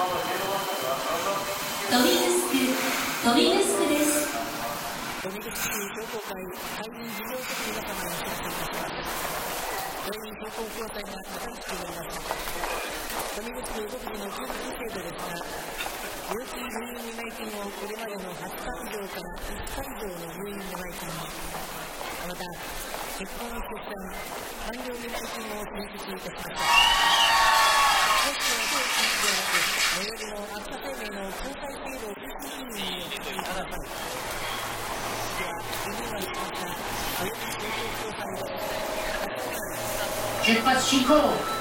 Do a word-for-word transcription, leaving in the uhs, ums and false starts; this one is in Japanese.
ドミヌスク、ドミヌスクです。 ドミヌスク同好会会員事業者の皆様にお知らせいたします。会員走行状態が新しくなりました。ドミヌスク独自の給付制度ですが、病気入院未内金をこれまでのはちかい以上からいっかい以上の入院未内金、また結婚出産、産業未内金を選出いたしました。もしくは当地ではなく、最寄りの秋田生命の交際制度推進委員にお越しください。では、リニューアルしました、青木商工協会を出発進行。